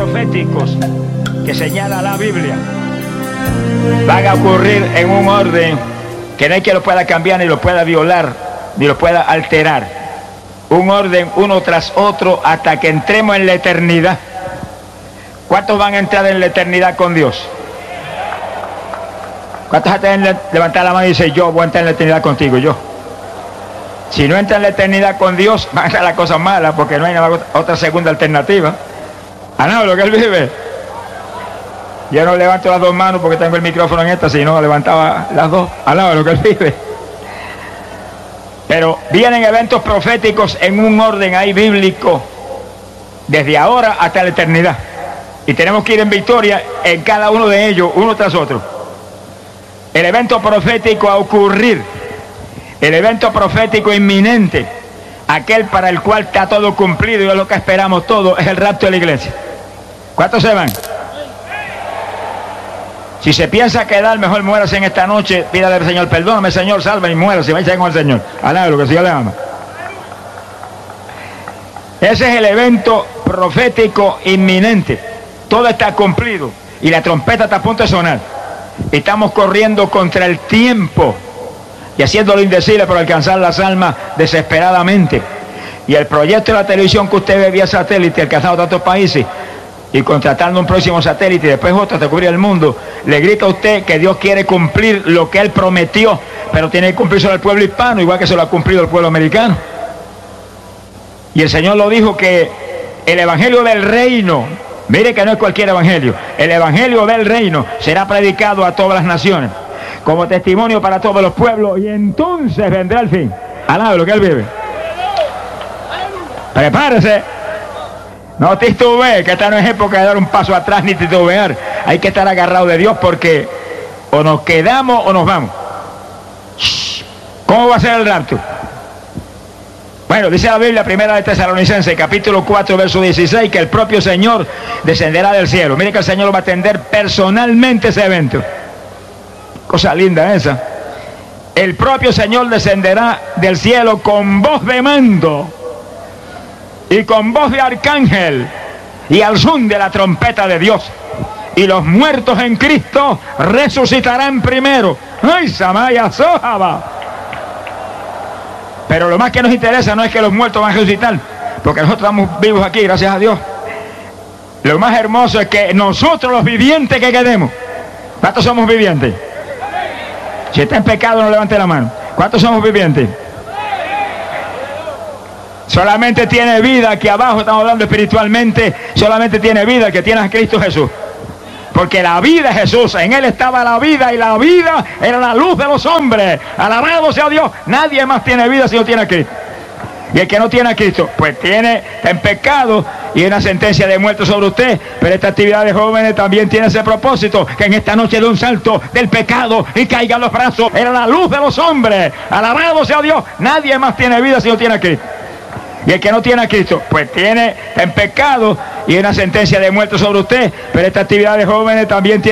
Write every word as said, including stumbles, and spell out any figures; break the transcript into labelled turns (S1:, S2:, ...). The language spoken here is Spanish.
S1: proféticos que señala la Biblia van a ocurrir en un orden que no hay quien lo pueda cambiar, ni lo pueda violar, ni lo pueda alterar. Un orden uno tras otro hasta que entremos en la eternidad. ¿Cuántos van a entrar en la eternidad con Dios? ¿Cuántos van a levantar la mano y decir, yo voy a entrar en la eternidad contigo, yo? Si no entra en la eternidad con Dios, van a ser las cosas malas, porque no hay otra segunda alternativa. Ah, no, lo que él vive. Yo no levanto las dos manos porque tengo el micrófono en esta, si no levantaba las dos. Ah, no, lo que él vive. Pero vienen eventos proféticos en un orden ahí bíblico, desde ahora hasta la eternidad. Y tenemos que ir en victoria en cada uno de ellos, uno tras otro. El evento profético a ocurrir, el evento profético inminente, aquel para el cual está todo cumplido y es lo que esperamos todos, es el rapto de la iglesia. ¿Cuántos se van? Si se piensa quedar, mejor muérase en esta noche, pídale al Señor, perdóname Señor, salve y muérase, vaya con el Señor. Alá, lo que el Señor le ama. Ese es el evento profético inminente. Todo está cumplido y la trompeta está a punto de sonar. Estamos corriendo contra el tiempo y haciendo lo indecible por alcanzar las almas desesperadamente. Y el proyecto de la televisión que usted ve vía satélite, alcanzando tantos países y contratando un próximo satélite y después otro hasta cubrir el mundo, le grita a usted que Dios quiere cumplir lo que Él prometió, pero tiene que cumplirse al pueblo hispano, igual que se lo ha cumplido el pueblo americano. Y el Señor lo dijo, que el evangelio del reino, mire que no es cualquier evangelio, el evangelio del reino será predicado a todas las naciones, como testimonio para todos los pueblos, y entonces vendrá el fin. Alá, lo que Él vive. Prepárese. No titubee, que esta no es época de dar un paso atrás ni titubear. Hay que estar agarrado de Dios, porque o nos quedamos o nos vamos. ¿Cómo va a ser el rapto? Bueno, dice la Biblia, primera de Tesalonicenses, capítulo cuatro, verso dieciséis, que el propio Señor descenderá del cielo. Mire que el Señor va a atender personalmente ese evento. Cosa linda esa. El propio Señor descenderá del cielo con voz de mando y con voz de arcángel y al son de la trompeta de Dios. Y los muertos en Cristo resucitarán primero. ¡Ay, Samaya Sojaba! Pero lo más que nos interesa no es que los muertos van a resucitar, porque nosotros estamos vivos aquí, gracias a Dios. Lo más hermoso es que nosotros, los vivientes que quedemos, ¿cuántos somos vivientes? Si está en pecado, no levante la mano. ¿Cuántos somos vivientes? Solamente tiene vida aquí abajo, estamos hablando espiritualmente, solamente tiene vida el que tiene a Cristo Jesús. Porque la vida es Jesús, en Él estaba la vida y la vida era la luz de los hombres. Alabado sea Dios, nadie más tiene vida si no tiene a Cristo. Y el que no tiene a Cristo, pues tiene, está en pecado y hay una sentencia de muerte sobre usted. Pero esta actividad de jóvenes también tiene ese propósito, que en esta noche de un salto del pecado y caigan los brazos, era la luz de los hombres. Alabado sea Dios, nadie más tiene vida si no tiene a Cristo. Y el que no tiene a Cristo, pues tiene, está en pecado y hay una sentencia de muerte sobre usted. Pero esta actividad de jóvenes también tiene